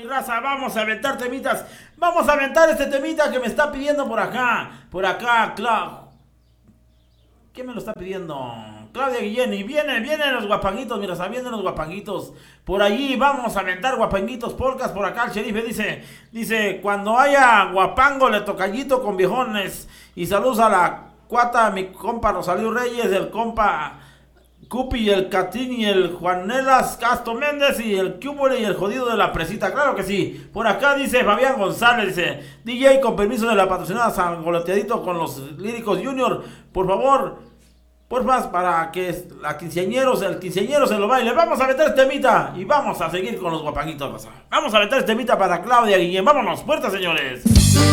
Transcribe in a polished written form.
mi raza, vamos a aventar temitas. Vamos a aventar este temita que me está pidiendo por acá. Por acá, ¿quién me lo está pidiendo? Claudia Guillén. Y vienen los guapanguitos, mi raza, vienen los guapanguitos. Por allí vamos a aventar guapanguitos, polcas. Por acá el sheriff dice, cuando haya guapango le tocallito con viejones. Y saludos a la cuata, mi compa Rosalío Reyes, el compa Cupi, el Catín y el Juanelas Castro Méndez y el Cúbole y el jodido de la presita, claro que sí. Por acá dice Fabián González, dice DJ con permiso de la patrocinada Sangoloteadito con los Líricos Junior, por favor, porfa, para que el quinceañero se lo baile. Vamos a meter este temita y vamos a seguir con los guapanguitos. Vamos a meter este temita para Claudia Guillén, vámonos, puertas señores.